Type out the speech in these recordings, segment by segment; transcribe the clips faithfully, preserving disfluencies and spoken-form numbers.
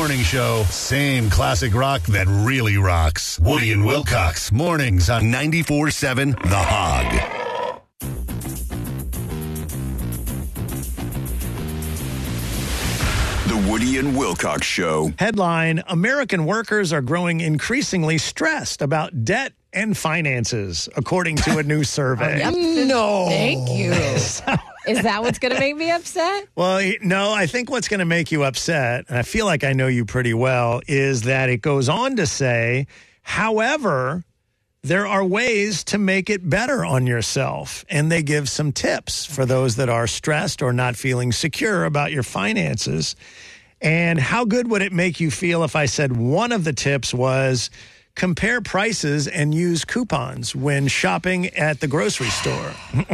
morning show. Same classic rock that really rocks. Woody and Wilcox. Mornings on ninety-four seven The Hog. The Woody and Wilcox Show. Headline, American workers are growing increasingly stressed about debt and finances, according to a new survey. Yep. No. Thank you. Is that what's going to make me upset? Well, he- no, I think what's going to make you upset, and I feel like I know you pretty well, is that it goes on to say, however, there are ways to make it better on yourself. And they give some tips for those that are stressed or not feeling secure about your finances. And how good would it make you feel if I said one of the tips was compare prices and use coupons when shopping at the grocery store?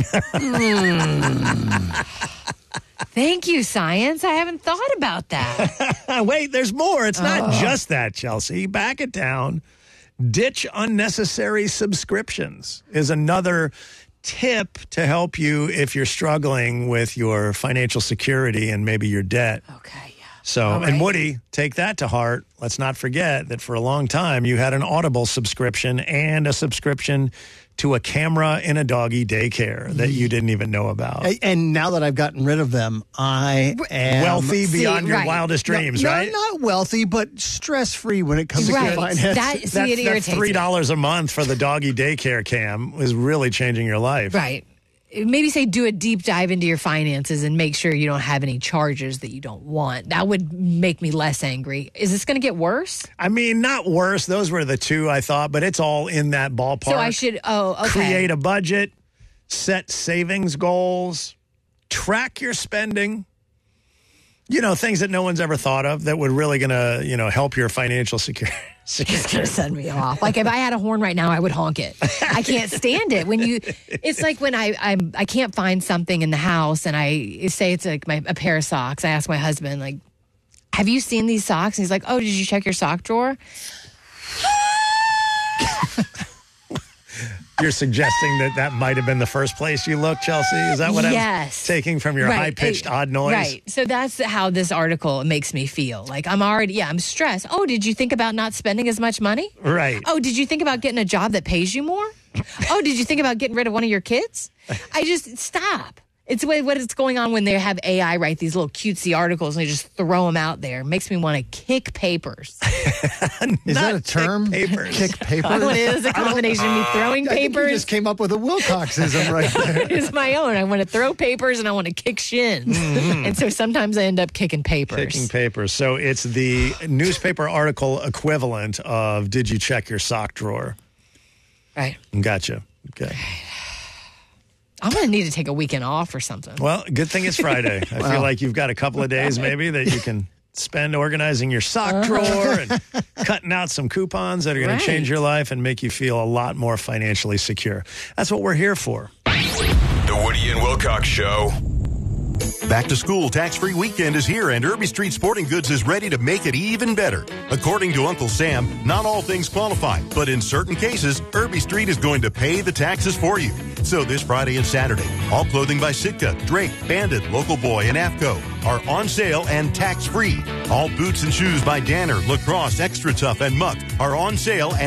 mm. Thank you, science. I haven't thought about that. Wait, there's more. It's not Oh. just that, Chelsea. Back it down. Ditch unnecessary subscriptions is another tip to help you if you're struggling with your financial security and maybe your debt. Okay, yeah. So, All and right. Woody, take that to heart. Let's not forget that for a long time you had an Audible subscription and a subscription to a camera in a doggy daycare that you didn't even know about. A- And now that I've gotten rid of them, I am Wealthy See, beyond your right. wildest dreams, no, right? Not wealthy, but stress-free when it comes to Right. finances. That, see, That, it that irritates three me. dollars a month for the doggy daycare cam is really changing your life. Right. Maybe say do a deep dive into your finances and make sure you don't have any charges that you don't want. That would make me less angry. Is this going to get worse? I mean, not worse. Those were the two I thought, but it's all in that ballpark. So I should, oh, okay. Create a budget, set savings goals, track your spending. You know, things that no one's ever thought of that would really going to, you know, help your financial security. It's going to send me off. Like if I had a horn right now, I would honk it. I can't stand it. When you, it's like when I I'm, I can't find something in the house and I say it's like my, a pair of socks. I ask my husband, like, have you seen these socks? And he's like, oh, did you check your sock drawer? You're suggesting that that might have been the first place you looked, Chelsea? Is that what Yes. I'm taking from your Right. high-pitched Uh, odd noise? Right. So that's how this article makes me feel. Like I'm already, yeah, I'm stressed. Oh, did you think about not spending as much money? Right. Oh, did you think about getting a job that pays you more? Oh, did you think about getting rid of one of your kids? I just, stop. It's what what is going on when they have A I write these little cutesy articles and they just throw them out there. It makes me want to kick papers. Is that a Not term? kick papers. Kick papers? It is a combination of me throwing I think you papers. just came up with a Wilcoxism right there. It's my own. I want to throw papers and I want to kick shins. And so sometimes I end up kicking papers. Kicking papers. So it's the newspaper article equivalent of did you check your sock drawer? Right. Gotcha. Okay. I'm going to need to take a weekend off or something. Well, good thing it's Friday. I feel like you've got a couple of days maybe that you can spend organizing your sock drawer and cutting out some coupons that are going Right. to change your life and make you feel a lot more financially secure. That's what we're here for. The Woody and Wilcox Show. Back to school tax-free weekend is here, and Irby Street Sporting Goods is ready to make it even better. According to Uncle Sam, not all things qualify, but in certain cases, Irby Street is going to pay the taxes for you. So this Friday and Saturday, all clothing by Sitka, Drake, Bandit, Local Boy, and AFCO are on sale and tax-free. All boots and shoes by Danner, Lacrosse, Extra Tough, and Muck are on sale and